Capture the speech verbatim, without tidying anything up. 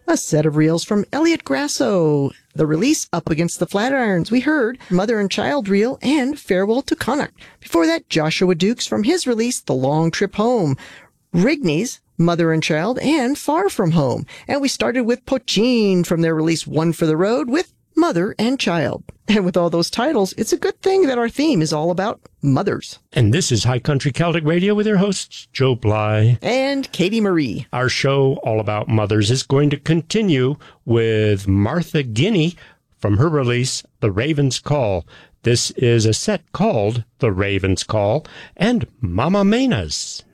A set of reels from Elliot Grasso. The release, Up Against the Flatirons. We heard Mother and Child reel and Farewell to Connacht. Before that, Joshua Dukes from his release, The Long Trip Home. Rigney's Mother and Child and Far From Home. And we started with Pochine from their release, One for the Road, with Mother and Child. And with all those titles, it's a good thing that our theme is all about mothers. And this is High Country Celtic Radio with your hosts, Joe Bly and Katie Marie. Our show all about mothers is going to continue with Martha Guinea from her release, The Raven's Call. This is a set called The Raven's Call and Mama Manas.